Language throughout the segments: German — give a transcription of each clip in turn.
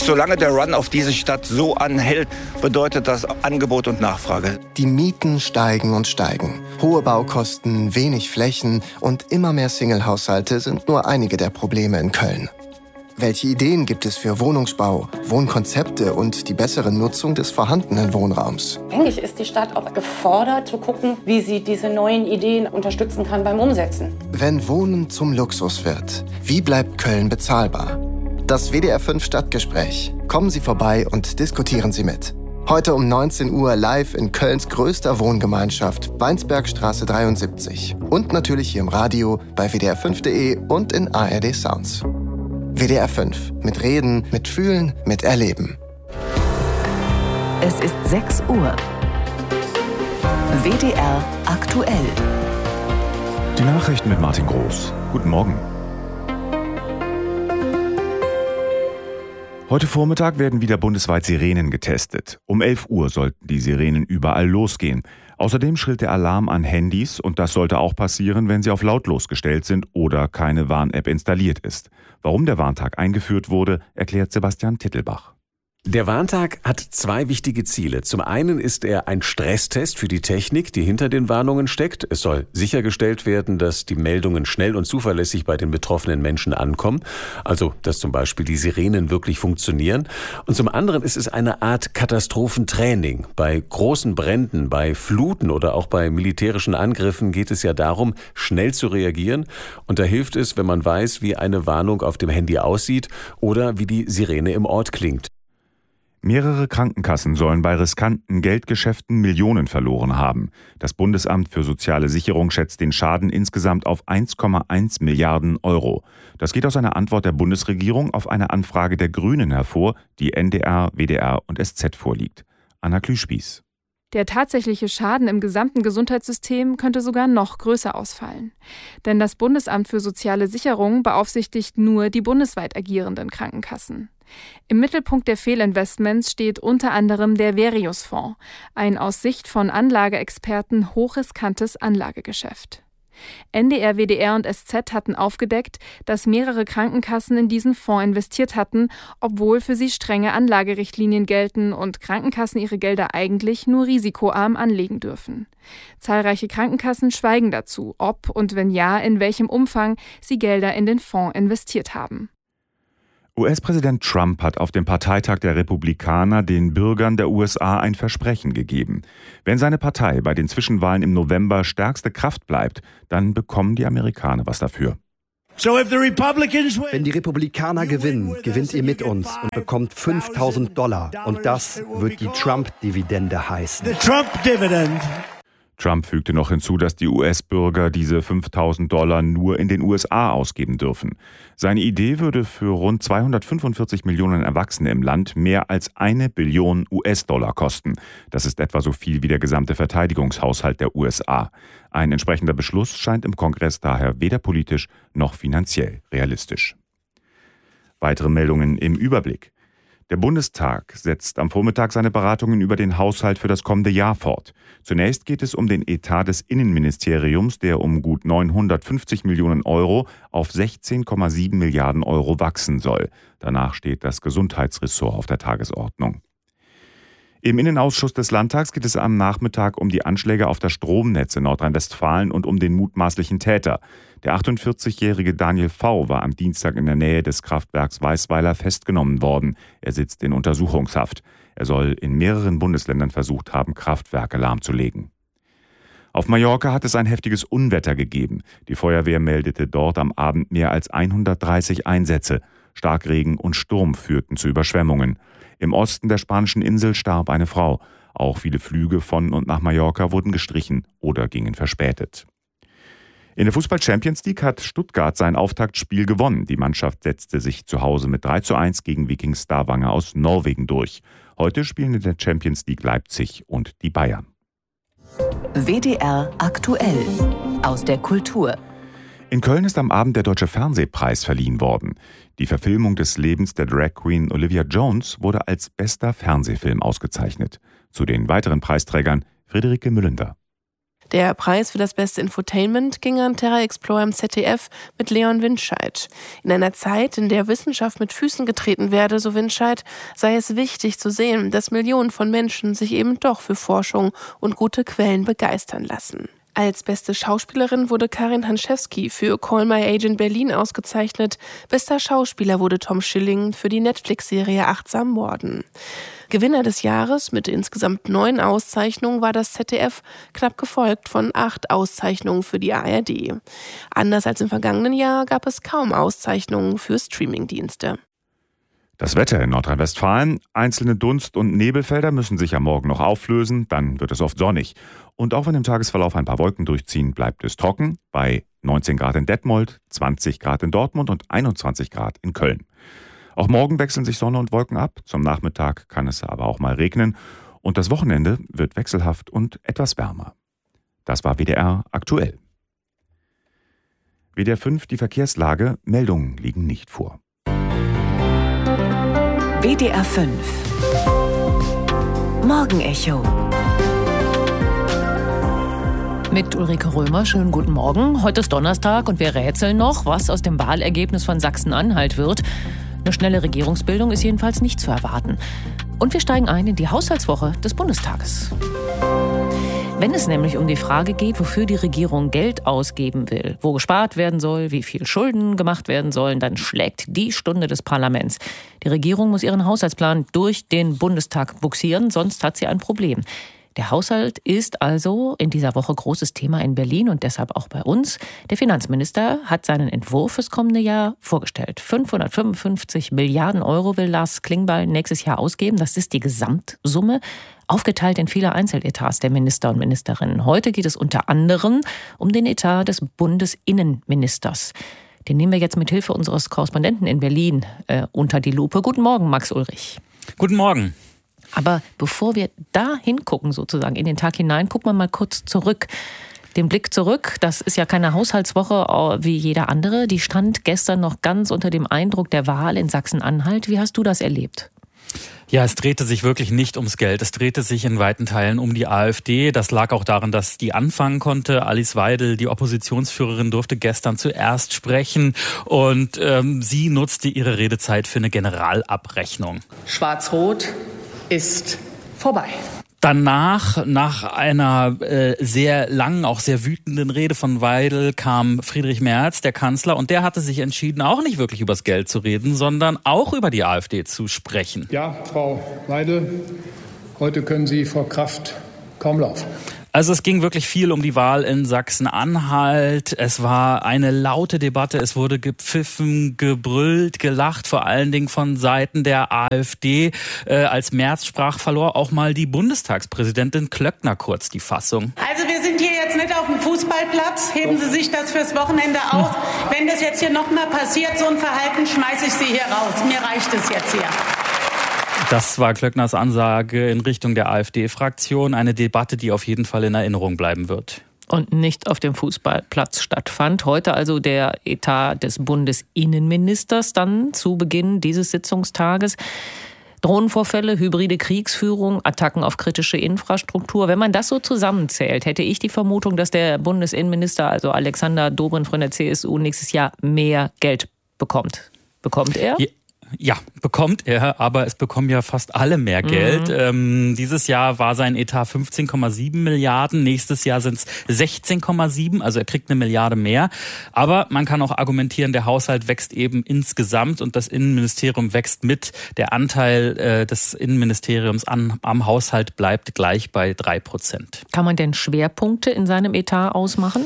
solange der Run auf diese Stadt so anhält, bedeutet das Angebot und Nachfrage. Die Mieten steigen und steigen. Hohe Baukosten, wenig Flächen und immer mehr Single-Haushalte sind nur einige der Probleme in Köln. Welche Ideen gibt es für Wohnungsbau, Wohnkonzepte und die bessere Nutzung des vorhandenen Wohnraums? Eigentlich ist die Stadt auch gefordert, zu gucken, wie sie diese neuen Ideen unterstützen kann beim Umsetzen. Wenn Wohnen zum Luxus wird, wie bleibt Köln bezahlbar? Das WDR 5 Stadtgespräch. Kommen Sie vorbei und diskutieren Sie mit. Heute um 19 Uhr live in Kölns größter Wohngemeinschaft, Weinsbergstraße 73. Und natürlich hier im Radio, bei wdr5.de und in ARD Sounds. WDR 5. Mit Reden, mit Fühlen, mit Erleben. Es ist 6 Uhr. WDR aktuell. Die Nachrichten mit Martin Groß. Guten Morgen. Heute Vormittag werden wieder bundesweit Sirenen getestet. Um 11 Uhr sollten die Sirenen überall losgehen. Außerdem schrillt der Alarm an Handys und das sollte auch passieren, wenn sie auf lautlos gestellt sind oder keine Warn-App installiert ist. Warum der Warntag eingeführt wurde, erklärt Sebastian Tittelbach. Der Warntag hat 2 wichtige Ziele. Zum einen ist er ein Stresstest für die Technik, die hinter den Warnungen steckt. Es soll sichergestellt werden, dass die Meldungen schnell und zuverlässig bei den betroffenen Menschen ankommen. Also, dass zum Beispiel die Sirenen wirklich funktionieren. Und zum anderen ist es eine Art Katastrophentraining. Bei großen Bränden, bei Fluten oder auch bei militärischen Angriffen geht es ja darum, schnell zu reagieren. Und da hilft es, wenn man weiß, wie eine Warnung auf dem Handy aussieht oder wie die Sirene im Ort klingt. Mehrere Krankenkassen sollen bei riskanten Geldgeschäften Millionen verloren haben. Das Bundesamt für soziale Sicherung schätzt den Schaden insgesamt auf 1,1 Milliarden Euro. Das geht aus einer Antwort der Bundesregierung auf eine Anfrage der Grünen hervor, die NDR, WDR und SZ vorliegt. Anna Klüspieß. Der tatsächliche Schaden im gesamten Gesundheitssystem könnte sogar noch größer ausfallen. Denn das Bundesamt für soziale Sicherung beaufsichtigt nur die bundesweit agierenden Krankenkassen. Im Mittelpunkt der Fehlinvestments steht unter anderem der Verius-Fonds, ein aus Sicht von Anlageexperten hochriskantes Anlagegeschäft. NDR, WDR und SZ hatten aufgedeckt, dass mehrere Krankenkassen in diesen Fonds investiert hatten, obwohl für sie strenge Anlagerichtlinien gelten und Krankenkassen ihre Gelder eigentlich nur risikoarm anlegen dürfen. Zahlreiche Krankenkassen schweigen dazu, ob und wenn ja, in welchem Umfang sie Gelder in den Fonds investiert haben. US-Präsident Trump hat auf dem Parteitag der Republikaner den Bürgern der USA ein Versprechen gegeben. Wenn seine Partei bei den Zwischenwahlen im November stärkste Kraft bleibt, dann bekommen die Amerikaner was dafür. Wenn die Republikaner gewinnen, gewinnt ihr mit uns und bekommt $5.000. Und das wird die Trump-Dividende heißen. Trump fügte noch hinzu, dass die US-Bürger diese $5.000 nur in den USA ausgeben dürfen. Seine Idee würde für rund 245 Millionen Erwachsene im Land mehr als 1 Billion US-Dollar kosten. Das ist etwa so viel wie der gesamte Verteidigungshaushalt der USA. Ein entsprechender Beschluss scheint im Kongress daher weder politisch noch finanziell realistisch. Weitere Meldungen im Überblick. Der Bundestag setzt am Vormittag seine Beratungen über den Haushalt für das kommende Jahr fort. Zunächst geht es um den Etat des Innenministeriums, der um gut 950 Millionen Euro auf 16,7 Milliarden Euro wachsen soll. Danach steht das Gesundheitsressort auf der Tagesordnung. Im Innenausschuss des Landtags geht es am Nachmittag um die Anschläge auf das Stromnetz in Nordrhein-Westfalen und um den mutmaßlichen Täter. Der 48-jährige Daniel V. war am Dienstag in der Nähe des Kraftwerks Weißweiler festgenommen worden. Er sitzt in Untersuchungshaft. Er soll in mehreren Bundesländern versucht haben, Kraftwerke lahmzulegen. Auf Mallorca hat es ein heftiges Unwetter gegeben. Die Feuerwehr meldete dort am Abend mehr als 130 Einsätze. Starkregen und Sturm führten zu Überschwemmungen. Im Osten der spanischen Insel starb eine Frau. Auch viele Flüge von und nach Mallorca wurden gestrichen oder gingen verspätet. In der Fußball-Champions League hat Stuttgart sein Auftaktspiel gewonnen. Die Mannschaft setzte sich zu Hause mit 3:1 gegen Viking Stavanger aus Norwegen durch. Heute spielen in der Champions League Leipzig und die Bayern. WDR aktuell aus der Kultur. In Köln ist am Abend der Deutsche Fernsehpreis verliehen worden. Die Verfilmung des Lebens der Drag Queen Olivia Jones wurde als bester Fernsehfilm ausgezeichnet. Zu den weiteren Preisträgern Friederike Müllender. Der Preis für das beste Infotainment ging an Terra Explorer im ZDF mit Leon Winscheid. In einer Zeit, in der Wissenschaft mit Füßen getreten werde, so Winscheid, sei es wichtig zu sehen, dass Millionen von Menschen sich eben doch für Forschung und gute Quellen begeistern lassen. Als beste Schauspielerin wurde Karin Hanschewski für Call My Agent Berlin ausgezeichnet. Bester Schauspieler wurde Tom Schilling für die Netflix-Serie Achtsam Morden. Gewinner des Jahres mit insgesamt 9 Auszeichnungen war das ZDF, knapp gefolgt von 8 Auszeichnungen für die ARD. Anders als im vergangenen Jahr gab es kaum Auszeichnungen für Streamingdienste. Das Wetter in Nordrhein-Westfalen. Einzelne Dunst- und Nebelfelder müssen sich am Morgen noch auflösen, dann wird es oft sonnig. Und auch wenn im Tagesverlauf ein paar Wolken durchziehen, bleibt es trocken bei 19 Grad in Detmold, 20 Grad in Dortmund und 21 Grad in Köln. Auch morgen wechseln sich Sonne und Wolken ab, zum Nachmittag kann es aber auch mal regnen und das Wochenende wird wechselhaft und etwas wärmer. Das war WDR aktuell. WDR 5, die Verkehrslage, Meldungen liegen nicht vor. WDR 5 Morgenecho mit Ulrike Römer. Schönen guten Morgen. Heute ist Donnerstag und wir rätseln noch, was aus dem Wahlergebnis von Sachsen-Anhalt wird. Eine schnelle Regierungsbildung ist jedenfalls nicht zu erwarten. Und wir steigen ein in die Haushaltswoche des Bundestages. Wenn es nämlich um die Frage geht, wofür die Regierung Geld ausgeben will, wo gespart werden soll, wie viel Schulden gemacht werden sollen, dann schlägt die Stunde des Parlaments. Die Regierung muss ihren Haushaltsplan durch den Bundestag buxieren, sonst hat sie ein Problem. Der Haushalt ist also in dieser Woche großes Thema in Berlin und deshalb auch bei uns. Der Finanzminister hat seinen Entwurf fürs kommende Jahr vorgestellt. 555 Milliarden Euro will Lars Klingbeil nächstes Jahr ausgeben. Das ist die Gesamtsumme, aufgeteilt in viele Einzeletats der Minister und Ministerinnen. Heute geht es unter anderem um den Etat des Bundesinnenministers. Den nehmen wir jetzt mit Hilfe unseres Korrespondenten in Berlin unter die Lupe. Guten Morgen, Max Ulrich. Guten Morgen. Aber bevor wir da hingucken, sozusagen in den Tag hinein, gucken wir mal kurz zurück. Den Blick zurück, das ist ja keine Haushaltswoche wie jeder andere. Die stand gestern noch ganz unter dem Eindruck der Wahl in Sachsen-Anhalt. Wie hast du das erlebt? Ja, es drehte sich wirklich nicht ums Geld. Es drehte sich in weiten Teilen um die AfD. Das lag auch daran, dass die anfangen konnte. Alice Weidel, die Oppositionsführerin, durfte gestern zuerst sprechen. Und sie nutzte ihre Redezeit für eine Generalabrechnung. Schwarz-Rot ist vorbei. Danach, nach einer sehr langen, auch sehr wütenden Rede von Weidel, kam Friedrich Merz, der Kanzler, und der hatte sich entschieden, auch nicht wirklich übers Geld zu reden, sondern auch über die AfD zu sprechen. Ja, Frau Weidel, heute können Sie vor Kraft kaum laufen. Also es ging wirklich viel um die Wahl in Sachsen-Anhalt. Es war eine laute Debatte. Es wurde gepfiffen, gebrüllt, gelacht, vor allen Dingen von Seiten der AfD. Als Merz sprach, verlor auch mal die Bundestagspräsidentin Klöckner kurz die Fassung. Also wir sind hier jetzt nicht auf dem Fußballplatz. Heben Sie sich das fürs Wochenende auf. Wenn das jetzt hier nochmal passiert, so ein Verhalten, schmeiße ich Sie hier raus. Mir reicht es jetzt hier. Das war Klöckners Ansage in Richtung der AfD-Fraktion. Eine Debatte, die auf jeden Fall in Erinnerung bleiben wird. Und nicht auf dem Fußballplatz stattfand. Heute also der Etat des Bundesinnenministers dann zu Beginn dieses Sitzungstages. Drohnenvorfälle, hybride Kriegsführung, Attacken auf kritische Infrastruktur. Wenn man das so zusammenzählt, hätte ich die Vermutung, dass der Bundesinnenminister, also Alexander Dobrindt von der CSU, nächstes Jahr mehr Geld bekommt. Bekommt er? Ja, bekommt er, aber es bekommen ja fast alle mehr Geld. Dieses Jahr war sein Etat 15,7 Milliarden, nächstes Jahr sind es 16,7, also er kriegt 1 Milliarde mehr. Aber man kann auch argumentieren, der Haushalt wächst eben insgesamt und das Innenministerium wächst mit. Der Anteil des Innenministeriums am Haushalt bleibt gleich bei 3%. Kann man denn Schwerpunkte in seinem Etat ausmachen?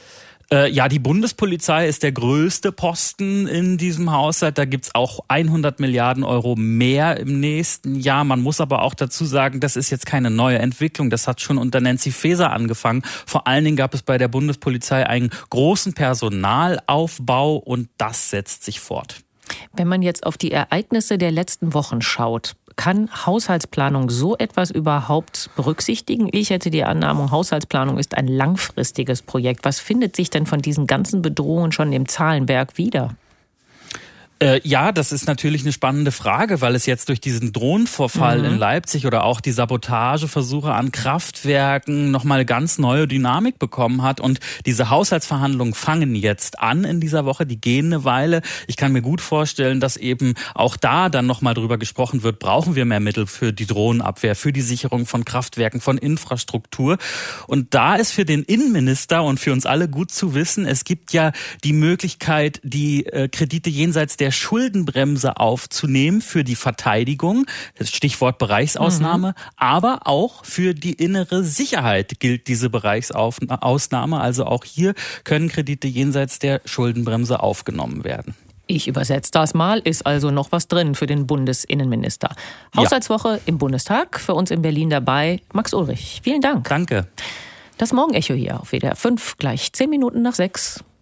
Ja, die Bundespolizei ist der größte Posten in diesem Haushalt. Da gibt's auch 100 Milliarden Euro mehr im nächsten Jahr. Man muss aber auch dazu sagen, das ist jetzt keine neue Entwicklung. Das hat schon unter Nancy Faeser angefangen. Vor allen Dingen gab es bei der Bundespolizei einen großen Personalaufbau und das setzt sich fort. Wenn man jetzt auf die Ereignisse der letzten Wochen schaut, kann Haushaltsplanung so etwas überhaupt berücksichtigen? Ich hätte die Annahme, Haushaltsplanung ist ein langfristiges Projekt. Was findet sich denn von diesen ganzen Bedrohungen schon im Zahlenberg wieder? Ja, das ist natürlich eine spannende Frage, weil es jetzt durch diesen Drohnenvorfall in Leipzig oder auch die Sabotageversuche an Kraftwerken nochmal ganz neue Dynamik bekommen hat. Und diese Haushaltsverhandlungen fangen jetzt an in dieser Woche, die gehen eine Weile. Ich kann mir gut vorstellen, dass eben auch da dann nochmal drüber gesprochen wird, brauchen wir mehr Mittel für die Drohnenabwehr, für die Sicherung von Kraftwerken, von Infrastruktur. Und da ist für den Innenminister und für uns alle gut zu wissen, es gibt ja die Möglichkeit, die Kredite jenseits der Schuldenbremse aufzunehmen für die Verteidigung, das Stichwort Bereichsausnahme, aber auch für die innere Sicherheit gilt diese Bereichsausnahme. Also auch hier können Kredite jenseits der Schuldenbremse aufgenommen werden. Ich übersetze das mal, ist also noch was drin für den Bundesinnenminister. Haushaltswoche im Bundestag, für uns in Berlin dabei, Max Ulrich. Vielen Dank. Danke. Das Morgenecho hier auf WDR 5, gleich 10 Minuten nach 6.